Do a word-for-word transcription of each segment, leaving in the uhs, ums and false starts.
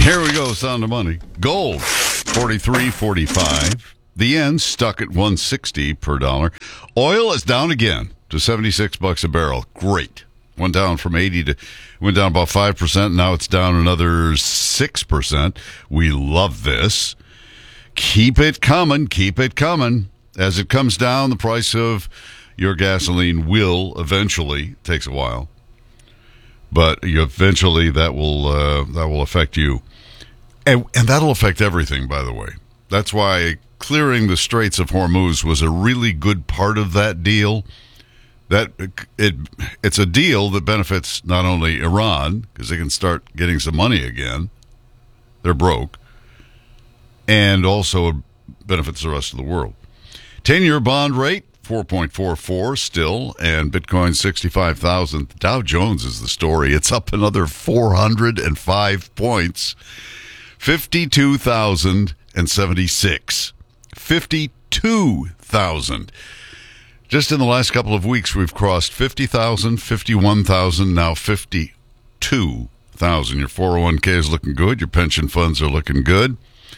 Here we go, sound of money. Gold, forty-three forty-five. The yen stuck at one sixty per dollar. Oil is down again to seventy-six bucks a barrel. Great. Went down from eighty to, went down about five percent. Now it's down another six percent. We love this. Keep it coming. Keep it coming. As it comes down, the price of your gasoline will eventually, takes a while, but you eventually that will uh, that will affect you, and, and that'll affect everything. By the way, that's why clearing the Straits of Hormuz was a really good part of that deal. That it it's a deal that benefits not only Iran because they can start getting some money again, they're broke, and also benefits the rest of the world. ten-year bond rate four point four four still, and Bitcoin sixty-five thousand. Dow Jones is the story. It's up another four hundred five points. fifty-two thousand seventy-six. fifty-two thousand. Just in the last couple of weeks, we've crossed fifty thousand, fifty-one thousand, now fifty-two thousand. Your four oh one k is looking good. Your pension funds are looking good.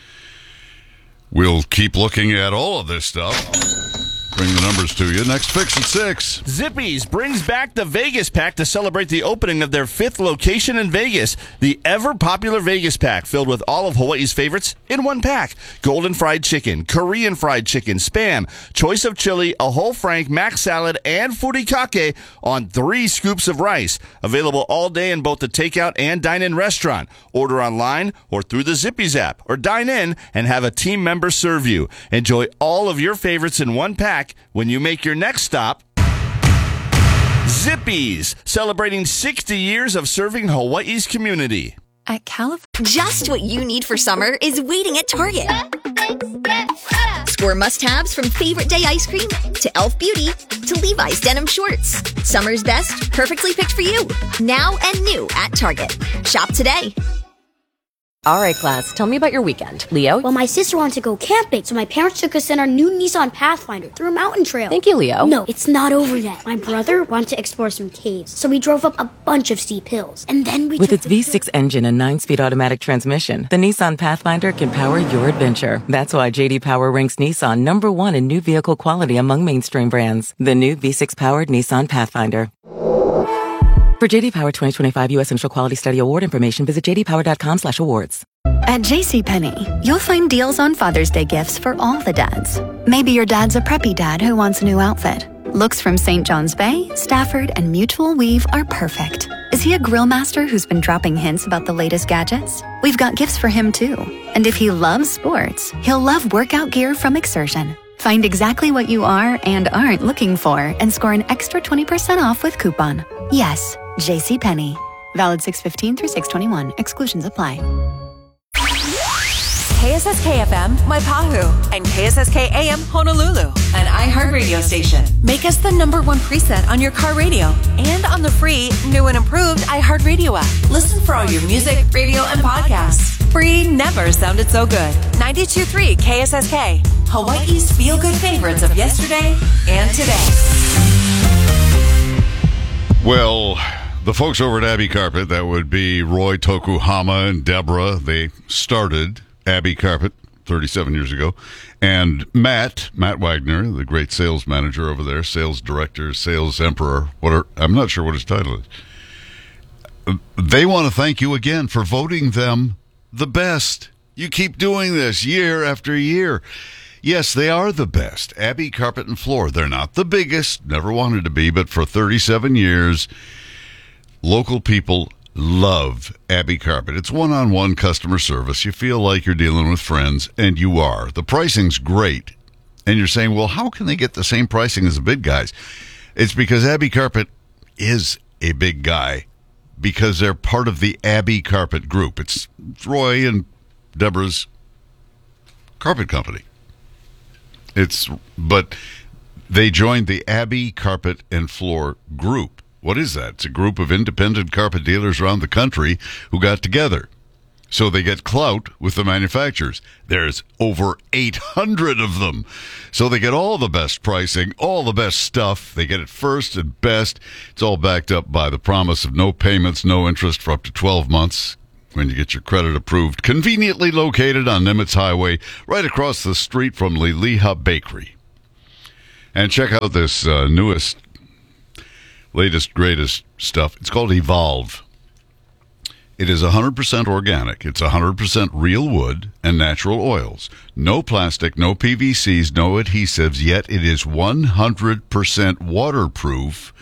We'll keep looking at all of this stuff. Bring the numbers to you. Next Fix at six. Zippy's brings back the Vegas Pack to celebrate the opening of their fifth location in Vegas. The ever-popular Vegas Pack, filled with all of Hawaii's favorites in one pack. Golden fried chicken, Korean fried chicken, Spam, choice of chili, a whole frank, mac salad, and furikake on three scoops of rice. Available all day in both the takeout and dine-in restaurant. Order online or through the Zippy's app, or dine in and have a team member serve you. Enjoy all of your favorites in one pack when you make your next stop. Zippy's, celebrating sixty years of serving Hawaii's community. At California, just what you need for summer is waiting at Target. Score must-haves from Favorite Day ice cream to e l f Beauty to Levi's denim shorts. Summer's best, perfectly picked for you. Now and new at Target. Shop today. All right, class, tell me about your weekend. Leo? Well, my sister wanted to go camping, so my parents took us in our new Nissan Pathfinder through a mountain trail. Thank you, Leo. No, it's not over yet. My brother wanted to explore some caves, so we drove up a bunch of steep hills. And then we With took its V six engine and nine-speed automatic transmission, the Nissan Pathfinder can power your adventure. That's why J D Power ranks Nissan number one in new vehicle quality among mainstream brands. The new V six-powered Nissan Pathfinder. For J D Power twenty twenty-five U S Initial Quality Study Award information, visit j d power dot com slash awards. At JCPenney, you'll find deals on Father's Day gifts for all the dads. Maybe your dad's a preppy dad who wants a new outfit. Looks from Saint John's Bay, Stafford, and Mutual Weave are perfect. Is he a grill master who's been dropping hints about the latest gadgets? We've got gifts for him too. And if he loves sports, he'll love workout gear from Exertion. Find exactly what you are and aren't looking for and score an extra twenty percent off with coupon. Yes, JCPenney. Valid six fifteen through six twenty-one. Exclusions apply. K S S K F M, Waipahu, and K S S K A M, Honolulu, an iHeartRadio station. Make us the number one preset on your car radio and on the free, new and improved iHeartRadio app. Listen for all your music, radio, and podcasts. Free never sounded so good. ninety-two point three K S S K, Hawaii's feel-good favorites of yesterday and today. Well, the folks over at Abbey Carpet, that would be Roy Tokuhama and Deborah, they started Abbey Carpet thirty-seven years ago. And Matt, Matt Wagner, the great sales manager over there, sales director, sales emperor, what are, I'm not sure what his title is. They want to thank you again for voting them the best. You keep doing this year after year. Yes, they are the best. Abbey Carpet and Floor. They're not the biggest, never wanted to be, but for thirty-seven years, local people love Abbey Carpet. It's one-on-one customer service. You feel like you're dealing with friends, and you are. The pricing's great. And you're saying, well, how can they get the same pricing as the big guys? It's because Abbey Carpet is a big guy because they're part of the Abbey Carpet Group. It's Roy and Deborah's carpet company. It's, but they joined the Abbey Carpet and Floor Group. What is that? It's a group of independent carpet dealers around the country who got together. So they get clout with the manufacturers. There's over eight hundred of them. So they get all the best pricing, all the best stuff. They get it first and best. It's all backed up by the promise of no payments, no interest for up to twelve months. when you get your credit approved. Conveniently located on Nimitz Highway, right across the street from Liliha Bakery. And check out this uh, newest, latest, greatest stuff. It's called Evolve. It is one hundred percent organic. It's one hundred percent real wood and natural oils. No plastic, no P V Cs, no adhesives, yet it is one hundred percent waterproof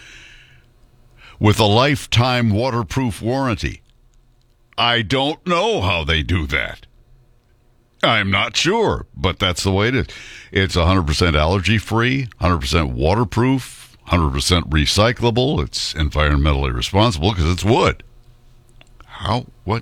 with a lifetime waterproof warranty. I don't know how they do that. I'm not sure, but that's the way it is. It's one hundred percent allergy-free, one hundred percent waterproof, one hundred percent recyclable. It's environmentally responsible because it's wood. How? What?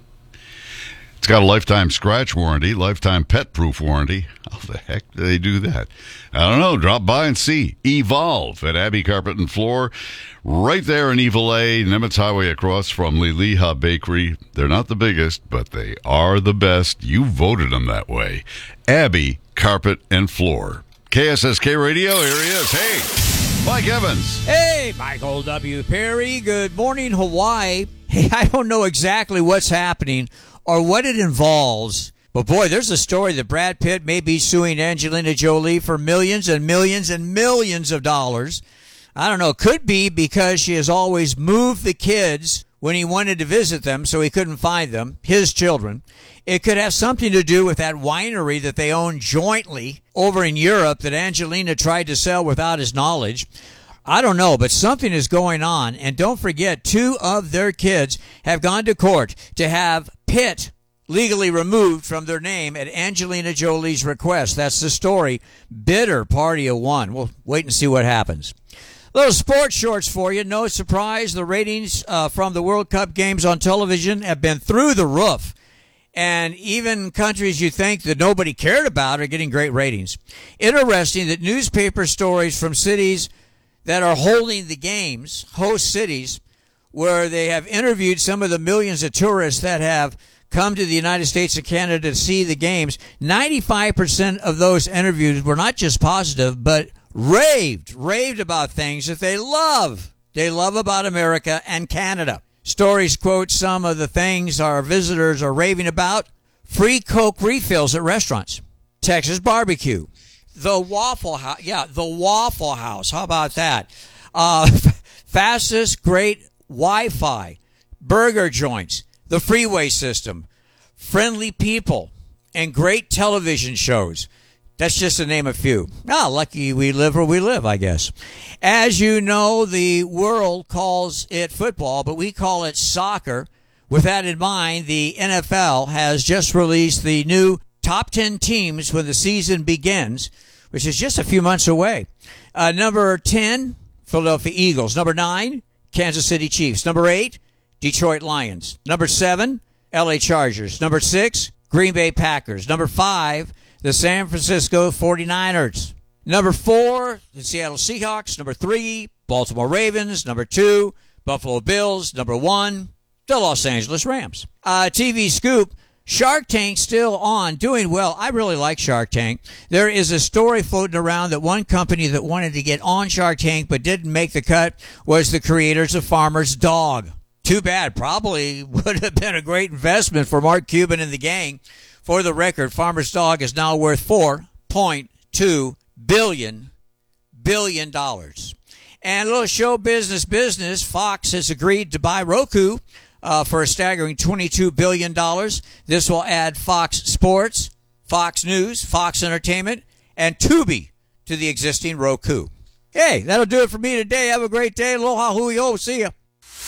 It's got a lifetime scratch warranty, lifetime pet-proof warranty. How the heck do they do that? I don't know. Drop by and see. Evolve at Abbey Carpet and Floor, right there in Evil A, Nimitz Highway across from Liliha Bakery. They're not the biggest, but they are the best. You voted them that way. Abbey Carpet and Floor. K S S K Radio, here he is. Hey, Mike Evans. Hey, Michael W. Perry. Good morning, Hawaii. Hey, I don't know exactly what's happening or what it involves, but boy, there's a story that Brad Pitt may be suing Angelina Jolie for millions and millions and millions of dollars. I don't know. Could be because she has always moved the kids when he wanted to visit them, so he couldn't find them, his children. It could have something to do with that winery that they own jointly over in Europe that Angelina tried to sell without his knowledge. I don't know, but something is going on. And don't forget, two of their kids have gone to court to have Pitt legally removed from their name at Angelina Jolie's request. That's the story. Bitter party of one. We'll wait and see what happens. Little sports shorts for you. No surprise, the ratings uh, from the World Cup games on television have been through the roof. And even countries you think that nobody cared about are getting great ratings. Interesting that newspaper stories from cities that are holding the games, host cities, where they have interviewed some of the millions of tourists that have come to the United States and Canada to see the games. ninety-five percent of those interviews were not just positive, but raved, raved about things that they love. They love about America and Canada. Stories quote some of the things our visitors are raving about. Free Coke refills at restaurants. Texas barbecue. The Waffle House. Yeah, the Waffle House. How about that? Uh, fastest, great Wi-Fi. Burger joints. The freeway system. Friendly people. And great television shows. That's just to name a few. Ah, lucky we live where we live, I guess. As you know, the world calls it football, but we call it soccer. With that in mind, the N F L has just released the new top ten teams when the season begins, which is just a few months away. Uh, number ten, Philadelphia Eagles. Number nine, Kansas City Chiefs. Number eight, Detroit Lions. Number seven, L A Chargers. Number six, Green Bay Packers. Number five, the San Francisco forty-niners. Number four, the Seattle Seahawks. Number three, Baltimore Ravens. Number two, Buffalo Bills. Number one, the Los Angeles Rams. Uh, T V scoop, Shark Tank still on, doing well. I really like Shark Tank. There is a story floating around that one company that wanted to get on Shark Tank but didn't make the cut was the creators of Farmer's Dog. Too bad. Probably would have been a great investment for Mark Cuban and the gang. For the record, Farmer's Dog is now worth four point two billion billion dollars. And a little show business business. Fox has agreed to buy Roku uh, for a staggering twenty-two billion dollars. This will add Fox Sports, Fox News, Fox Entertainment, and Tubi to the existing Roku. Hey, that'll do it for me today. Have a great day. Aloha hui o. See ya.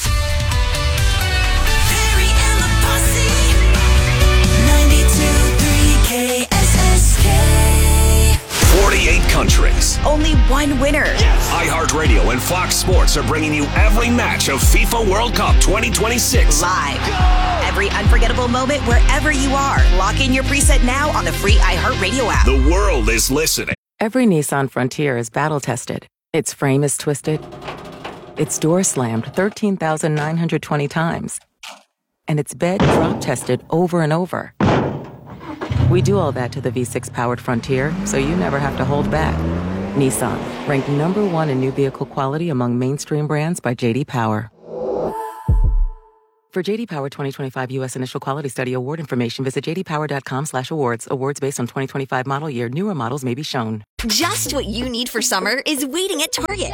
forty-eight countries. Only one winner. Yes. iHeartRadio and Fox Sports are bringing you every match of FIFA World Cup twenty twenty-six. Live. Go! Every unforgettable moment wherever you are. Lock in your preset now on the free iHeartRadio app. The world is listening. Every Nissan Frontier is battle-tested. Its frame is twisted. Its door slammed thirteen thousand nine hundred twenty times. And its bed drop-tested over and over. We do all that to the V six powered Frontier, so you never have to hold back. Nissan, ranked number one in new vehicle quality among mainstream brands by J D Power. For J D Power twenty twenty-five U S Initial Quality Study award information, visit j d power dot com slash awards. Awards based on twenty twenty-five model year. Newer models may be shown. Just what you need for summer is waiting at Target.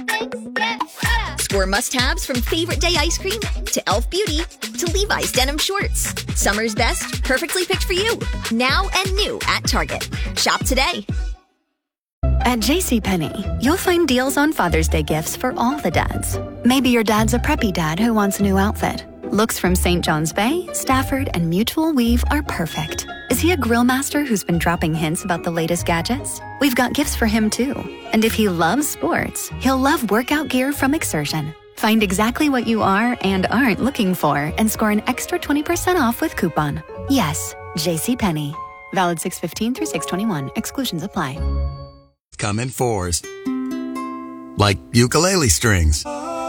Score must-haves from Favorite Day ice cream to e l f Beauty to Levi's denim shorts. Summer's best, perfectly picked for you. Now and new at Target. Shop today. At JCPenney, you'll find deals on Father's Day gifts for all the dads. Maybe your dad's a preppy dad who wants a new outfit. Looks from Saint John's Bay, Stafford, and Mutual Weave are perfect. Is he a grill master who's been dropping hints about the latest gadgets? We've got gifts for him too. And if he loves sports, he'll love workout gear from Exertion. Find exactly what you are and aren't looking for and score an extra twenty percent off with coupon. Yes, JCPenney. Valid six fifteen through six twenty-one. Exclusions apply. Come in fours. Like ukulele strings.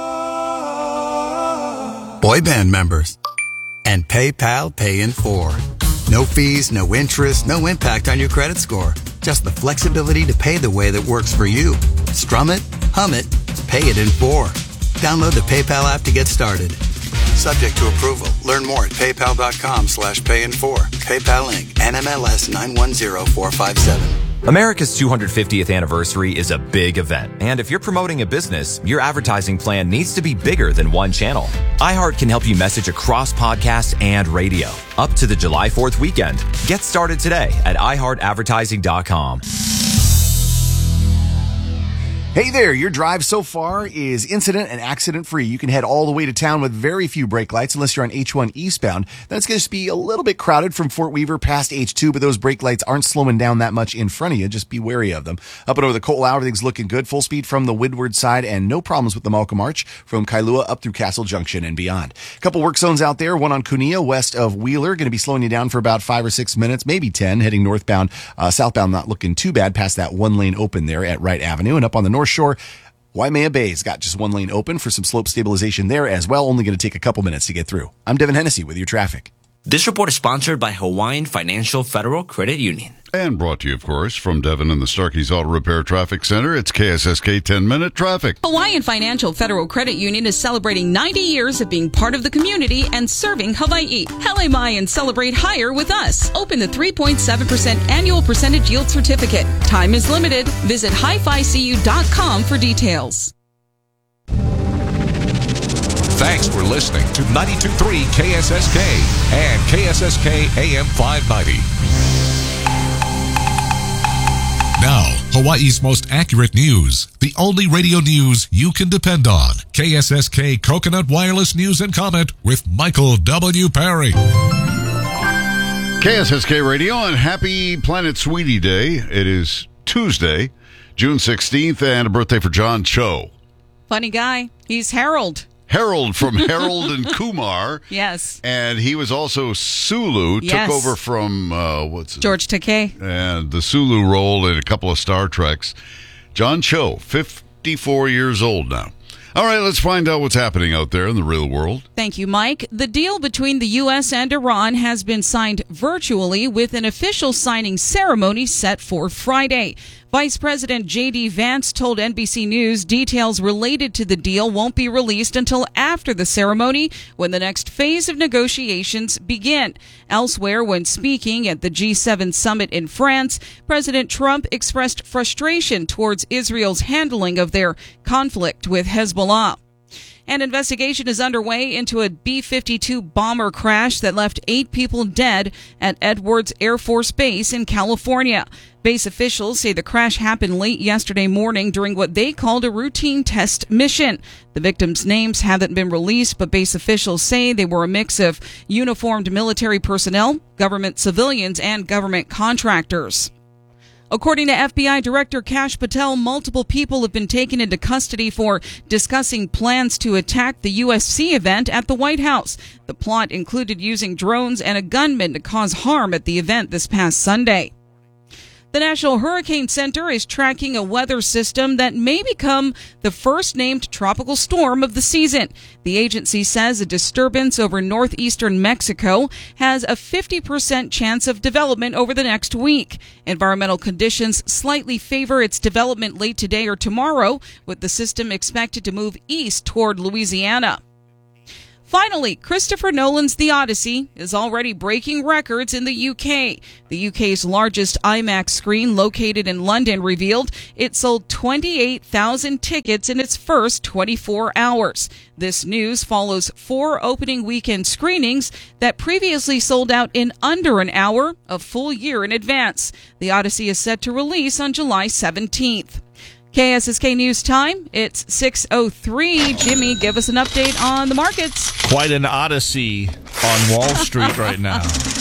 Boy band members. And PayPal Pay in four. No fees, no interest, no impact on your credit score. Just the flexibility to pay the way that works for you. Strum it, hum it, pay it in four. Download the PayPal app to get started. Subject to approval. Learn more at paypal.com slash pay in four. PayPal Incorporated. N M L S nine one zero four five seven. America's two hundred fiftieth anniversary is a big event, and if you're promoting a business, your advertising plan needs to be bigger than one channel. iHeart can help you message across podcast and radio. Up to the July fourth weekend. Get started today at i heart advertising dot com. Hey there, your drive so far is incident and accident free. You can head all the way to town with very few brake lights unless you're on H one eastbound. Then it's going to be a little bit crowded from Fort Weaver past H two, but those brake lights aren't slowing down that much in front of you. Just be wary of them. Up and over the Coal, everything's looking good. Full speed from the Windward side and no problems with the Malcolm Arch from Kailua up through Castle Junction and beyond. A couple work zones out there. One on Cuneo west of Wheeler, going to be slowing you down for about five or six minutes, maybe ten, heading northbound. Uh, southbound not looking too bad past that one lane open there at Wright Avenue. And up on the North Shore, Waimea Bay's got just one lane open for some slope stabilization there as well. Only going to take a couple minutes to get through. I'm Devin Hennessy with your traffic. This report is sponsored by Hawaiian Financial Federal Credit Union. And brought to you, of course, from Devin and the Starkey's Auto Repair Traffic Center. It's K S S K ten-minute traffic. Hawaiian Financial Federal Credit Union is celebrating ninety years of being part of the community and serving Hawaii. Hele mai and celebrate higher with us. Open the three point seven percent annual percentage yield certificate. Time is limited. Visit hi fi c u dot com for details. Thanks for listening to ninety-two point three K S S K and K S S K A M five ninety. Now, Hawaii's most accurate news. The only radio news you can depend on. K S S K Coconut Wireless News and Comment with Michael W. Perry. K S S K Radio and happy Planet Sweetie Day. It is Tuesday, June sixteenth, and a birthday for John Cho. Funny guy. He's Harold. Harold from Harold and Kumar. Yes. And he was also Sulu, yes. took over from, uh, what's it? George Takei. And the Sulu role in a couple of Star Treks. John Cho, fifty-four years old now. All right, let's find out what's happening out there in the real world. Thank you, Mike. The deal between the U S and Iran has been signed virtually with an official signing ceremony set for Friday. Vice President J D. Vance told N B C News details related to the deal won't be released until after the ceremony, when the next phase of negotiations begin. Elsewhere, when speaking at the G seven summit in France, President Trump expressed frustration towards Israel's handling of their conflict with Hezbollah. An investigation is underway into a B fifty-two bomber crash that left eight people dead at Edwards Air Force Base in California. Base officials say the crash happened late yesterday morning during what they called a routine test mission. The victims' names haven't been released, but base officials say they were a mix of uniformed military personnel, government civilians, and government contractors. According to F B I Director Kash Patel, multiple people have been taken into custody for discussing plans to attack the U F C event at the White House. The plot included using drones and a gunman to cause harm at the event this past Sunday. The National Hurricane Center is tracking a weather system that may become the first named tropical storm of the season. The agency says a disturbance over northeastern Mexico has a fifty percent chance of development over the next week. Environmental conditions slightly favor its development late today or tomorrow, with the system expected to move east toward Louisiana. Finally, Christopher Nolan's The Odyssey is already breaking records in the U K. The U K's largest IMAX screen, located in London, revealed it sold twenty-eight thousand tickets in its first twenty-four hours. This news follows four opening weekend screenings that previously sold out in under an hour, a full year in advance. The Odyssey is set to release on July seventeenth. K S S K News Time, it's six oh three. Jimmy, give us an update on the markets. Quite an odyssey on Wall Street right now.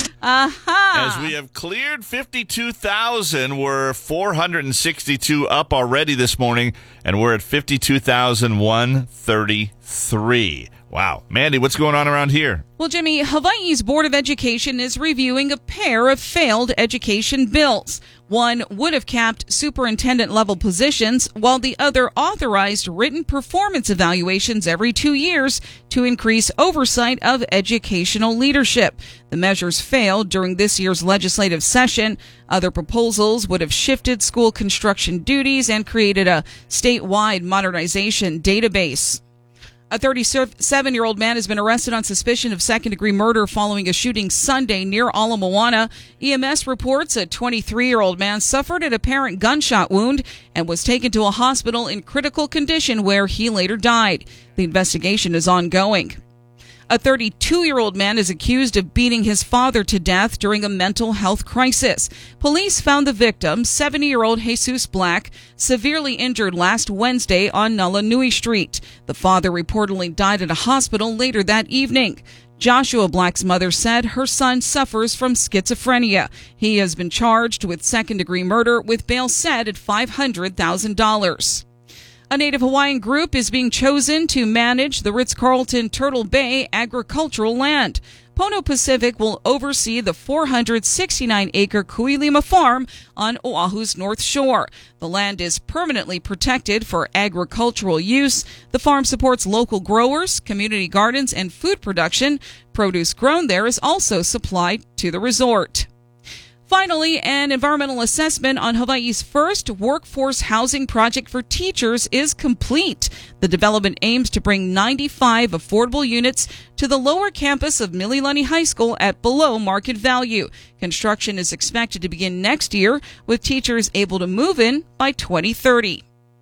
Aha! As we have cleared fifty-two thousand, we're four hundred sixty-two up already this morning, and we're at fifty-two thousand one hundred thirty-three. Wow. Mandy, what's going on around here? Well, Jimmy, Hawaii's Board of Education is reviewing a pair of failed education bills. One would have capped superintendent-level positions, while the other authorized written performance evaluations every two years to increase oversight of educational leadership. The measures failed during this year's legislative session. Other proposals would have shifted school construction duties and created a statewide modernization database. A thirty-seven-year-old man has been arrested on suspicion of second-degree murder following a shooting Sunday near Ala Moana. E M S reports a twenty-three-year-old man suffered an apparent gunshot wound and was taken to a hospital in critical condition where he later died. The investigation is ongoing. A thirty-two-year-old man is accused of beating his father to death during a mental health crisis. Police found the victim, seventy-year-old Jesus Black, severely injured last Wednesday on Nalanui Street. The father reportedly died at a hospital later that evening. Joshua Black's mother said her son suffers from schizophrenia. He has been charged with second-degree murder with bail set at five hundred thousand dollars. A Native Hawaiian group is being chosen to manage the Ritz-Carlton Turtle Bay agricultural land. Pono Pacific will oversee the four hundred sixty-nine acre Kuilima farm on Oahu's North Shore. The land is permanently protected for agricultural use. The farm supports local growers, community gardens, and food production. Produce grown there is also supplied to the resort. Finally, an environmental assessment on Hawaii's first workforce housing project for teachers is complete. The development aims to bring ninety-five affordable units to the lower campus of Mililani High School at below market value. Construction is expected to begin next year, with teachers able to move in by twenty thirty.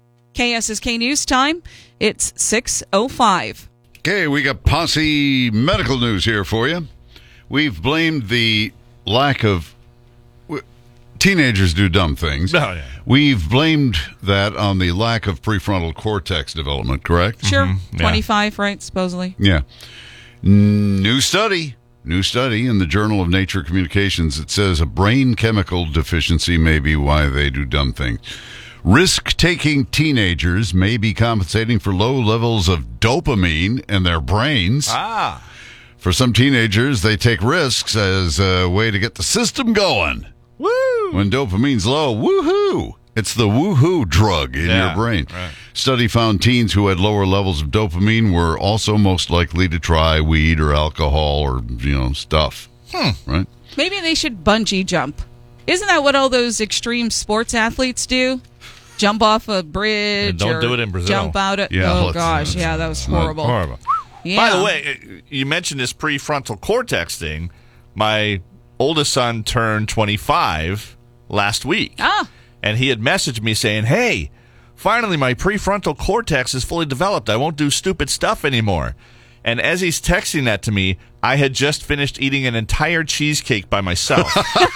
K S S K News Time, it's six oh five. Okay, we got Posse medical news here for you. We've blamed the lack of teenagers do dumb things. Oh, yeah. We've blamed that on the lack of prefrontal cortex development, correct? Sure. Mm-hmm. Yeah. twenty-five, right, supposedly? Yeah. New study. New study in the Journal of Nature Communications. It says a brain chemical deficiency may be why they do dumb things. Risk-taking teenagers may be compensating for low levels of dopamine in their brains. Ah. For some teenagers, they take risks as a way to get the system going. Woo! When dopamine's low, woohoo! It's the woohoo drug in yeah, your brain. Right. Study found teens who had lower levels of dopamine were also most likely to try weed or alcohol or, you know, stuff. Hmm. Right? Maybe they should bungee jump. Isn't that what all those extreme sports athletes do? Jump off a bridge. And don't or do it in Brazil. Jump out of. Yeah, oh, let's- gosh. Yeah, that was horrible. Horrible. Yeah. By the way, you mentioned this prefrontal cortex thing. My oldest son turned twenty-five last week. Ah. And he had messaged me saying, hey, finally my prefrontal cortex is fully developed. I won't do stupid stuff anymore. And as he's texting that to me, I had just finished eating an entire cheesecake by myself.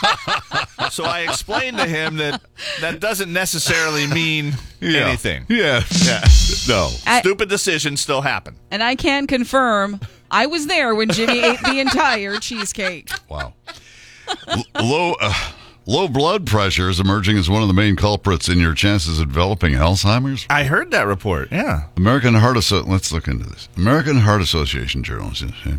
So I explained to him that that doesn't necessarily mean Yeah. anything. Yeah. Yeah. No. I- Stupid decisions still happen. And I can confirm I was there when Jimmy ate the entire cheesecake. Wow. L- low, uh, low blood pressure is emerging as one of the main culprits in your chances of developing Alzheimer's. I heard that report. Yeah. American Heart Association, let's look into this. American Heart Association Journal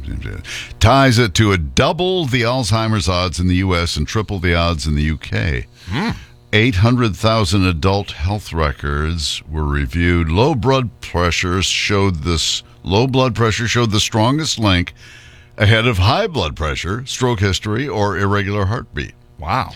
ties it to a double the Alzheimer's odds in the U S and triple the odds in the U K. Hmm. eight hundred thousand adult health records were reviewed. Low blood pressure showed this low blood pressure showed the strongest link ahead of high blood pressure, stroke history, or irregular heartbeat. Wow.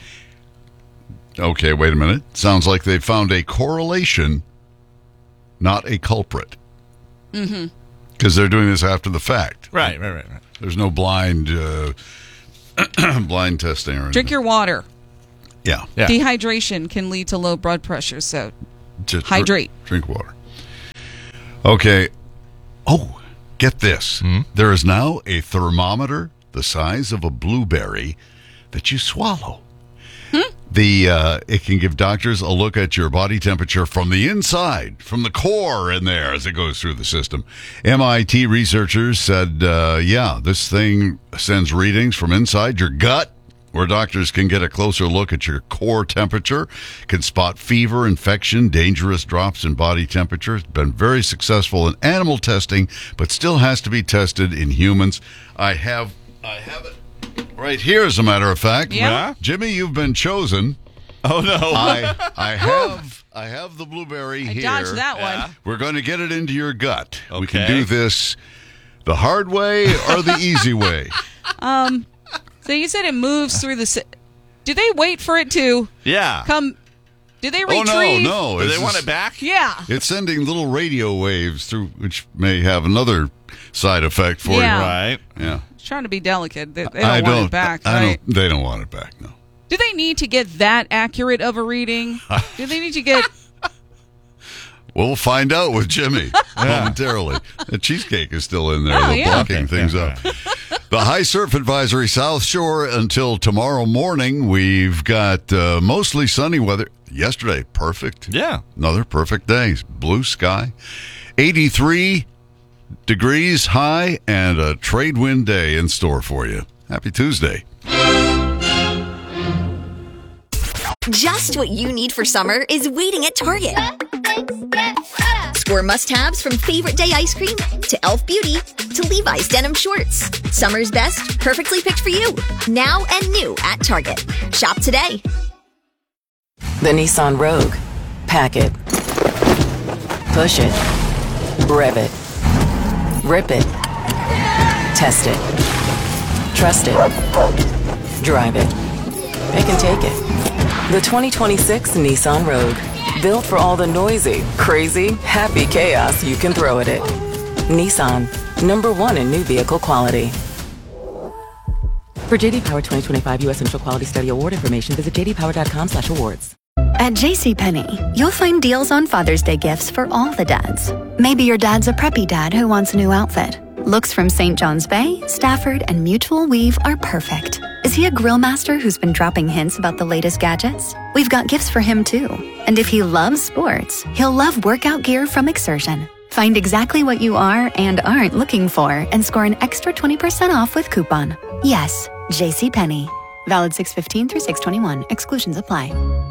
Okay, wait a minute. Sounds like they found a correlation, not a culprit. Mm-hmm. because they're doing this after the fact. Right, right, right. right. There's no blind uh, blind testing or anything. Drink your water. Yeah. yeah. Dehydration can lead to low blood pressure, so Just hydrate. Drink, drink water. Okay. Oh, get this. Hmm? There is now a thermometer the size of a blueberry that you swallow. Hmm? The uh, it can give doctors a look at your body temperature from the inside, from the core in there as it goes through the system. M I T researchers said, uh, yeah, this thing sends readings from inside your gut, where doctors can get a closer look at your core temperature, can spot fever, infection, dangerous drops in body temperature. It's been very successful in animal testing, but still has to be tested in humans. I have, I have it. Right here, as a matter of fact. Yeah. Jimmy, you've been chosen. Oh, no. I, I have I have the blueberry I here. dodged that one. We're going to get it into your gut. Okay. We can do this the hard way or the easy way. Um, so you said it moves through the... Si- do they wait for it to Yeah. come... Do they Oh, retrieve? no, no. Do It's they want just- it back? Yeah. It's sending little radio waves through, which may have another side effect for Yeah. you. Right. Yeah. It's trying to be delicate. They, they don't I want don't, it back, I right? don't, they don't want it back, no. Do they need to get that accurate of a reading? Do they need to get... We'll find out with Jimmy momentarily. The cheesecake is still in there, Oh, the yeah. blocking Okay, things yeah, up. The high surf advisory, South Shore until tomorrow morning. We've got uh, mostly sunny weather. Yesterday, perfect. Yeah. Another perfect day. Blue sky. eighty-three degrees high and a trade wind day in store for you. Happy Tuesday. Just what you need for summer is waiting at Target. Score must-haves from Favorite Day ice cream to Elf Beauty to Levi's denim shorts. Summer's best, perfectly picked for you. Now and new at Target. Shop today. The Nissan Rogue. Pack it. Push it. Rev it. Rip it. Test it. Trust it. Drive it. It can take it. The twenty twenty-six Nissan Rogue. Built for all the noisy, crazy, happy chaos you can throw at it. Nissan. Number one in new vehicle quality. For J D Power twenty twenty-five U S Initial Quality Study Award information, visit j d power dot com slash awards. At JCPenney, you'll find deals on Father's Day gifts for all the dads. Maybe your dad's a preppy dad who wants a new outfit. Looks from Saint John's Bay, Stafford, and Mutual Weave are perfect. Is he a grill master who's been dropping hints about the latest gadgets? We've got gifts for him too. And if he loves sports, he'll love workout gear from Exertion. Find exactly what you are and aren't looking for and score an extra twenty percent off with coupon. Yes, JCPenney. Valid six fifteen through six twenty-one. Exclusions apply.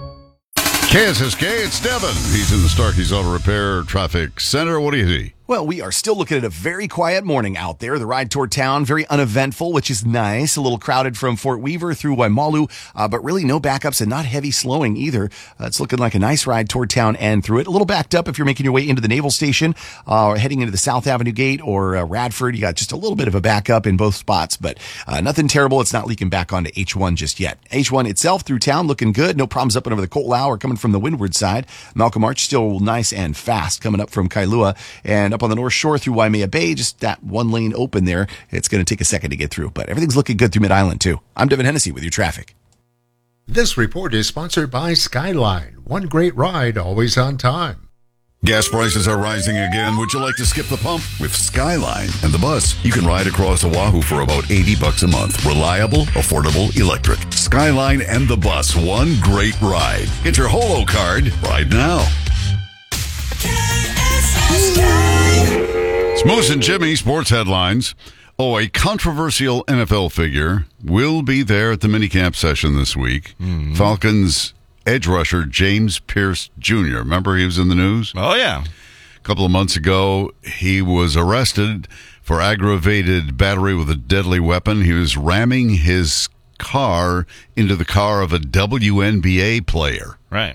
K S S K, it's Devin. He's in the Starkey's Auto Repair Traffic Center. What do you see? Well, we are still looking at a very quiet morning out there. The ride toward town, very uneventful, which is nice. A little crowded from Fort Weaver through Waimalu, uh, but really no backups and not heavy slowing either. Uh, it's looking like a nice ride toward town and through it. A little backed up if you're making your way into the Naval Station uh, or heading into the South Avenue Gate or uh, Radford. You got just a little bit of a backup in both spots, but uh, nothing terrible. It's not leaking back onto H one just yet. H one itself through town looking good. No problems up and over the Coatlau or coming from the windward side. Malcolm Arch still nice and fast coming up from Kailua and up on the North Shore through Waimea Bay, just that one lane open there. It's going to take a second to get through, but everything's looking good through Mid-Island too. I'm Devin Hennessy with your traffic. This report is sponsored by Skyline. One great ride, always on time. Gas prices are rising again. Would you like to skip the pump? With Skyline and the bus, you can ride across Oahu for about eighty bucks a month. Reliable, affordable, electric. Skyline and the bus, one great ride. Get your Holo card right now. It's Moose and Jimmy, sports headlines. Oh, a controversial N F L figure will be there at the minicamp session this week. Mm-hmm. Falcons edge rusher James Pierce Junior Remember he was in the news? Oh, yeah. A couple of months ago, he was arrested for aggravated battery with a deadly weapon. He was ramming his car into the car of a W N B A player. Right.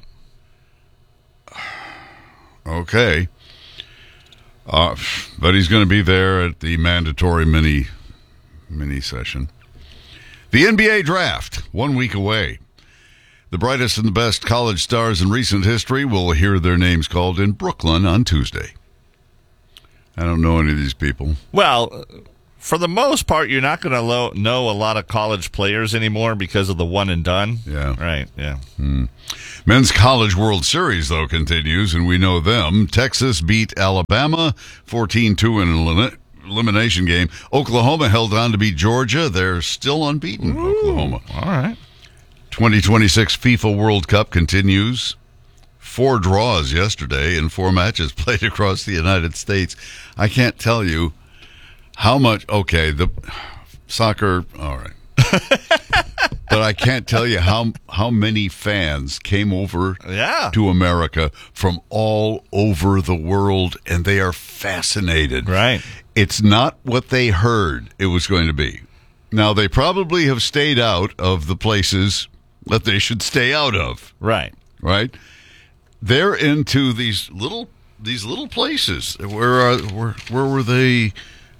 Okay. Uh, but he's going to be there at the mandatory mini mini session. The N B A draft, one week away. The brightest and the best college stars in recent history will hear their names called in Brooklyn on Tuesday. I don't know any of these people. Well, for the most part, you're not going to lo- know a lot of college players anymore because of the one and done. Yeah. Right, yeah. Hmm. Men's College World Series, though, continues, and we know them. Texas beat Alabama fourteen two in an elim- elimination game. Oklahoma held on to beat Georgia. They're still unbeaten, Ooh, Oklahoma. All right. twenty twenty-six FIFA World Cup continues. Four draws yesterday and four matches played across the United States. I can't tell you how much. Okay, the soccer. All right, but I can't tell you how how many fans came over yeah. to America from all over the world, and they are fascinated. Right. It's not what they heard it was going to be. Now they probably have stayed out of the places that they should stay out of. Right. Right. They're into these little these little places. Where are where where were they?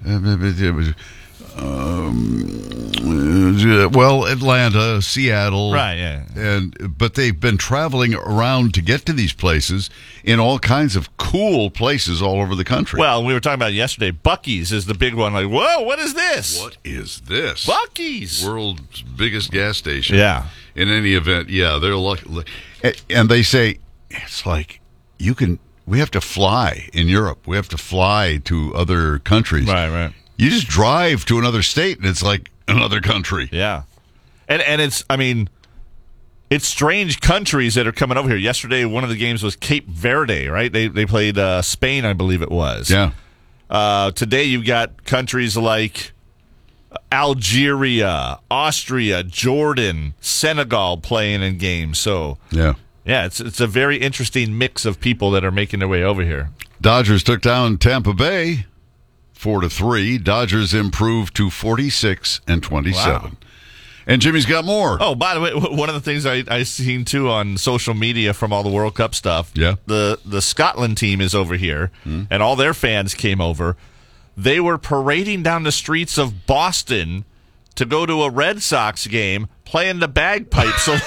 Um, well, Atlanta, Seattle, right? Yeah, and but they've been traveling around to get to these places in all kinds of cool places all over the country. Well, we were talking about it yesterday. Buc-ee's is the big one. Like, whoa, what is this? What is this? Buc-ee's, world's biggest gas station. Yeah. In any event, yeah, they're lucky, and they say it's like you can. We have to fly in Europe. We have to fly to other countries. Right, right. You just drive to another state, and it's like another country. Yeah, and and it's I mean, it's strange countries that are coming over here. Yesterday, one of the games was Cape Verde, right? They they played uh, Spain, I believe it was. Yeah. Uh, today, you've got countries like Algeria, Austria, Jordan, Senegal playing in games. So yeah. Yeah, it's it's a very interesting mix of people that are making their way over here. Dodgers took down Tampa Bay four to three. Dodgers improved to forty-six and twenty-seven. Wow. And Jimmy's got more. Oh, by the way, one of the things I I seen too on social media from all the World Cup stuff. Yeah, the the Scotland team is over here, mm. and all their fans came over. They were parading down the streets of Boston to go to a Red Sox game, playing the bagpipes. So.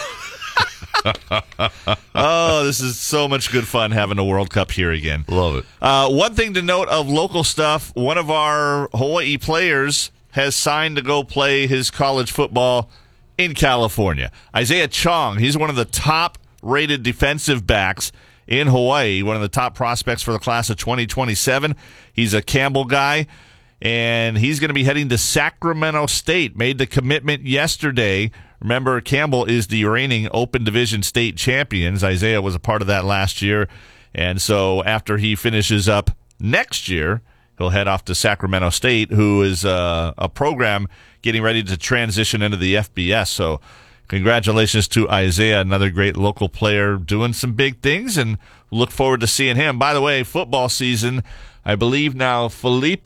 Oh, this is so much good fun having a World Cup here again. Love it. Uh, one thing to note of local stuff, one of our Hawaii players has signed to go play his college football in California. Isaiah Chong, he's one of the top-rated defensive backs in Hawaii, one of the top prospects for the class of twenty twenty-seven. He's a Campbell guy, and he's going to be heading to Sacramento State. Made the commitment yesterday. Remember, Campbell is the reigning Open Division state champions. Isaiah was a part of that last year. And so after he finishes up next year, he'll head off to Sacramento State, who is uh, a program getting ready to transition into the F B S. So congratulations to Isaiah, another great local player doing some big things, and look forward to seeing him. By the way, football season, I believe now Felipe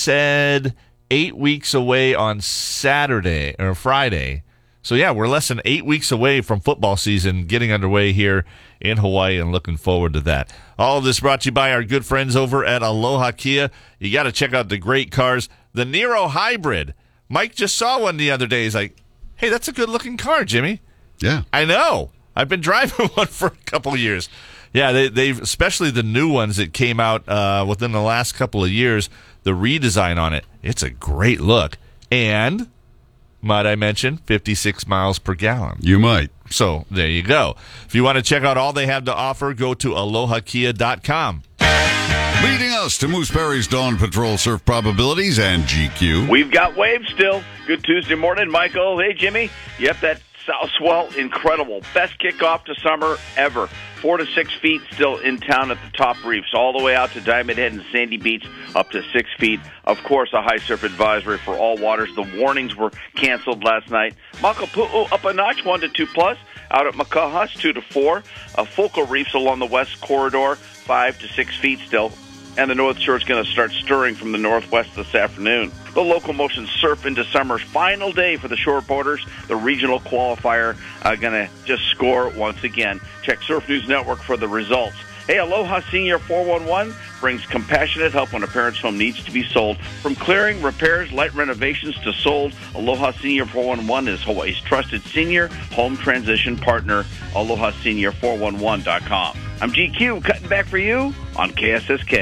said eight weeks away on Saturday or Friday. So, yeah, we're less than eight weeks away from football season getting underway here in Hawaii, and looking forward to that. All of this brought to you by our good friends over at Aloha Kia. You got to check out the great cars. The Nero Hybrid. Mike just saw one the other day. He's like, hey, that's a good-looking car, Jimmy. Yeah. I know. I've been driving one for a couple of years. Yeah, they, they've especially the new ones that came out uh, within the last couple of years, the redesign on it. It's a great look. And... might I mention, fifty-six miles per gallon. You might. So there you go. If you want to check out all they have to offer, go to aloha kia dot com. Leading us to Moose Perry's Dawn Patrol surf probabilities and G Q. We've got waves still. Good Tuesday morning, Michael. Hey, Jimmy. Yep, that south swell, incredible. Best kickoff to summer ever. Four to six feet still in town at the top reefs, all the way out to Diamond Head and Sandy Beach, up to six feet. Of course, a high surf advisory for all waters. The warnings were canceled last night. Makapu'u up a notch, one to two plus. Out at Makahas, two to four. Uh, focal reefs along the west corridor, five to six feet still. And the North Shore is going to start stirring from the northwest this afternoon. The Local Motion Surf into Summer's final day for the shore boarders. The regional qualifier uh, going to just score once again. Check Surf News Network for the results. Hey, Aloha Senior four one one brings compassionate help when a parent's home needs to be sold. From clearing, repairs, light renovations to sold, Aloha Senior four one one is Hawaii's trusted senior home transition partner. aloha senior four one one dot com. I'm G Q, cutting back for you on K S S K.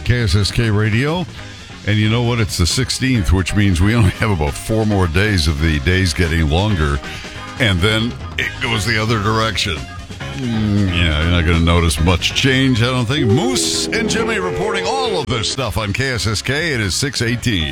K S S K Radio. And you know what? It's the sixteenth, which means we only have about four more days of the days getting longer. And then it goes the other direction. Mm, yeah, you're not going to notice much change, I don't think. Moose and Jimmy reporting all of this stuff on K S S K. It is six eighteen.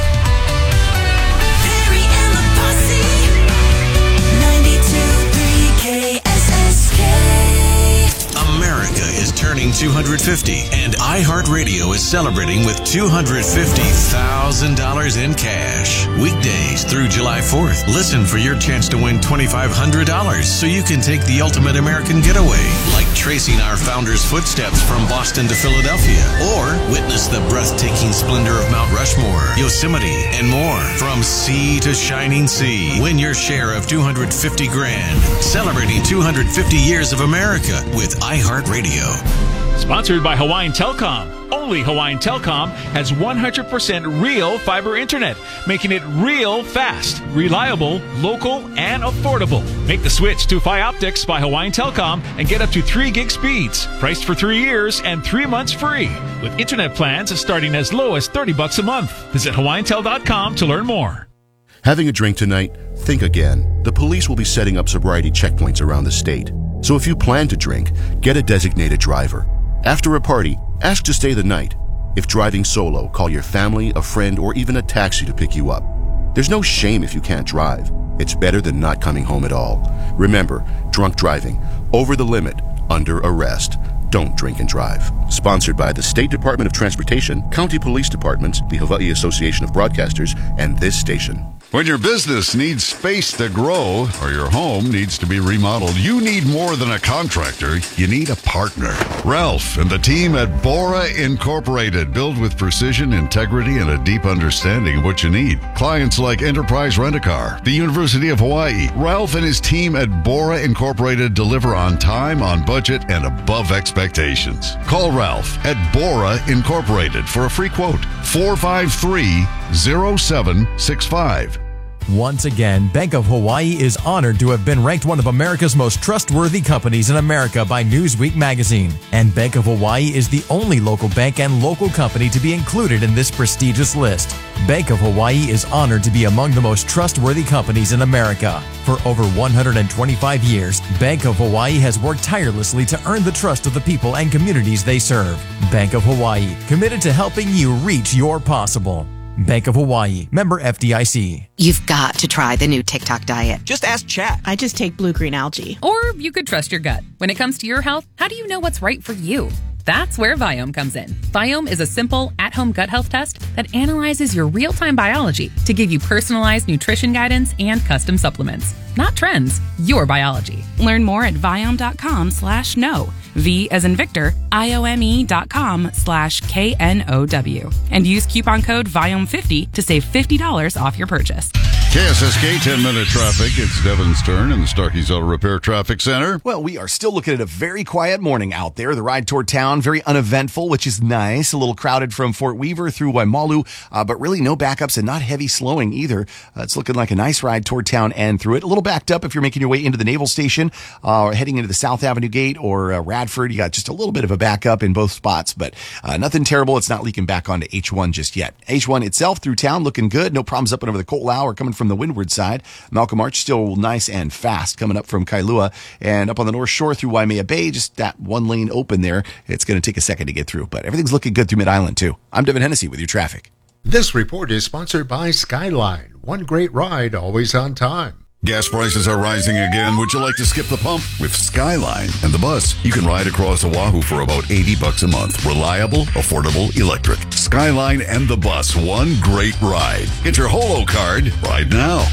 America is turning two hundred fifty, and iHeartRadio is celebrating with two hundred fifty thousand dollars in cash. Weekdays through July fourth. Listen for your chance to win two thousand five hundred dollars so you can take the ultimate American getaway, like tracing our founder's footsteps from Boston to Philadelphia, or witness the breathtaking splendor of Mount Rushmore, Yosemite, and more. From sea to shining sea, win your share of two hundred fifty grand. Celebrating two hundred fifty years of America with iHeartRadio. Sponsored by Hawaiian Telcom. Only Hawaiian Telcom has one hundred percent real fiber internet, making it real fast, reliable, local, and affordable. Make the switch to Fioptics by Hawaiian Telcom and get up to three gig speeds, priced for three years and three months free, with internet plans starting as low as thirty bucks a month. Visit Hawaiian Tel dot com to learn more. Having a drink tonight? Think again. The police will be setting up sobriety checkpoints around the state. So if you plan to drink, get a designated driver. After a party, ask to stay the night. If driving solo, call your family, a friend, or even a taxi to pick you up. There's no shame if you can't drive. It's better than not coming home at all. Remember, drunk driving, over the limit, under arrest. Don't drink and drive. Sponsored by the State Department of Transportation, County Police Departments, the Hawaii Association of Broadcasters, and this station. When your business needs space to grow or your home needs to be remodeled, you need more than a contractor. You need a partner. Ralph and the team at Bora Incorporated build with precision, integrity, and a deep understanding of what you need. Clients like Enterprise Rent-A-Car, the University of Hawaii. Ralph and his team at Bora Incorporated deliver on time, on budget, and above expectations. Call Ralph at Bora Incorporated for a free quote. four five three, zero seven six five. Once again, Bank of Hawaii is honored to have been ranked one of America's most trustworthy companies in America by Newsweek magazine. And Bank of Hawaii is the only local bank and local company to be included in this prestigious list. Bank of Hawaii is honored to be among the most trustworthy companies in America. For over one hundred twenty-five years, Bank of Hawaii has worked tirelessly to earn the trust of the people and communities they serve. Bank of Hawaii, committed to helping you reach your possible. Bank of Hawaii, member F D I C. You've got to try the new TikTok diet. Just ask Chat. I just take blue-green algae. Or you could trust your gut. When it comes to your health, how do you know what's right for you? That's where Viome comes in. Viome is a simple, at-home gut health test that analyzes your real-time biology to give you personalized nutrition guidance and custom supplements. Not trends, your biology. Learn more at Viome.com slash no. V as in Victor, I-O-M-E dot com slash K N O W. And use coupon code Viome fifty to save fifty dollars off your purchase. K S S K ten-minute traffic. It's Devin's turn in the Starkey's Auto Repair Traffic Center. Well, we are still looking at a very quiet morning out there. The ride toward town, very uneventful, which is nice. A little crowded from Fort Weaver through Waimalu, uh, but really no backups and not heavy slowing either. Uh, it's looking like a nice ride toward town and through it. A little backed up if you're making your way into the Naval Station uh, or heading into the South Avenue Gate or uh, Radford. You got just a little bit of a backup in both spots, but uh, nothing terrible. It's not leaking back onto H one just yet. H one itself through town looking good. No problems up and over the Ko'olau or coming from the windward side. Malcolm Arch still nice and fast coming up from Kailua, and up on the North Shore through Waimea Bay, just that one lane open there. It's going to take a second to get through, but everything's looking good through Mid-Island too. I'm Devin Hennessy with your traffic. This report is sponsored by Skyline. One great ride, always on time. Gas prices are rising again. Would you like to skip the pump? With Skyline and the bus, you can ride across Oahu for about eighty bucks a month. Reliable, affordable, electric. Skyline and the bus, one great ride. Get your Holo card right now.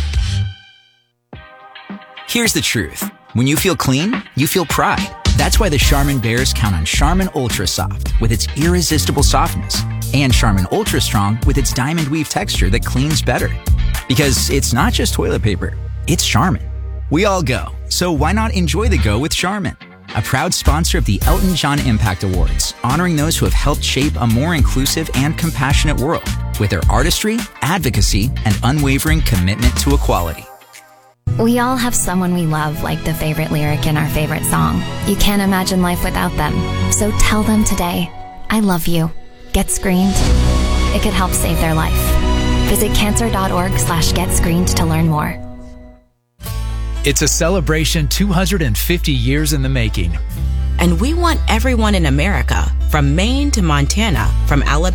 Here's the truth. When you feel clean, you feel pride. That's why the Charmin Bears count on Charmin Ultra Soft with its irresistible softness and Charmin Ultra Strong with its diamond weave texture that cleans better. Because it's not just toilet paper, it's Charmin. We all go, so why not enjoy the go with Charmin? A proud sponsor of the Elton John Impact Awards, honoring those who have helped shape a more inclusive and compassionate world with their artistry, advocacy, and unwavering commitment to equality. We all have someone we love, like the favorite lyric in our favorite song. You can't imagine life without them. So tell them today, I love you. get screened. It could help save their life. Visit cancer.org slash get screened to learn more. It's a celebration two hundred fifty years in the making. And we want everyone in America, from Maine to Montana, from Alabama